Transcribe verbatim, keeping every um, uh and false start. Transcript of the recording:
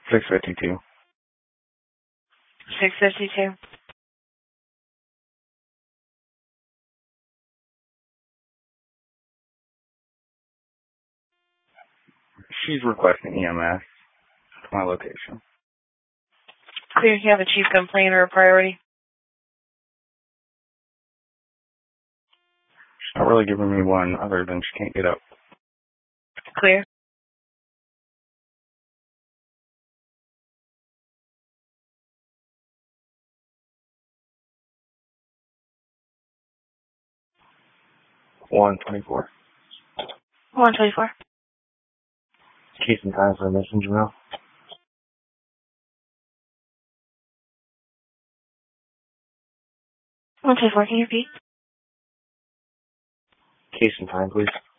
six fifty-two. six fifty-two. She's requesting E M S to my location. Clear. You have a chief complaint or a priority? She's not really giving me one other than she can't get up. Clear. one twenty-four. one twenty-four. Case and time for a missing Jamil. one twenty-four. Can you repeat? Case and time, please.